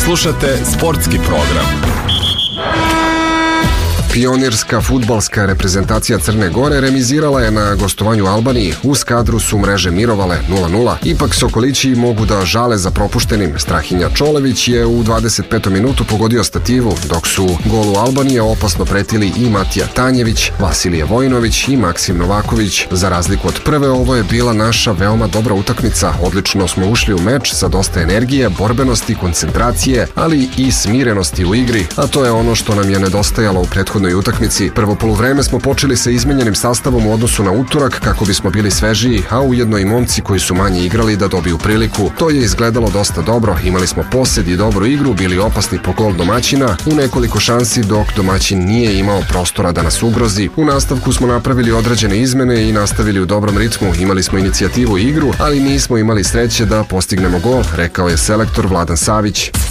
Slušate sportski program. Pionirska fudbalska reprezentacija Crne Gore remizirala je na gostovanju Albaniji. Uz kadru su mreže mirovale 0:0. Ipak Sokolići mogu da žale za propuštenim. Strahinja Čolević je u 25. minutu pogodio stativu, dok su golu Albanije opasno pretili i Matija Tanjević, Vasilije Vojinović i Maksim Novaković. Za razliku od prve, ovo je bila naša veoma dobra utakmica. Odlično smo ušli u meč sa dosta energije, borbenosti, koncentracije, ali i smirenosti u igri, a to je ono što nam je nedostajalo u prethodnoj utakmici. Prvo poluvreme smo počeli sa izmenjenim sastavom u odnosu na utorak kako bismo bili svežiji, a ujedno i momci koji su manje igrali da dobiju priliku. To je izgledalo dosta dobro, imali smo posed i dobru igru, bili opasni po gol domaćina, u nekoliko šansi dok domaćin nije imao prostora da nas ugrozi. U nastavku smo napravili određene izmene i nastavili u dobrom ritmu, imali smo inicijativu i igru, ali nismo imali sreće da postignemo gol, rekao je selektor Vladan Savić.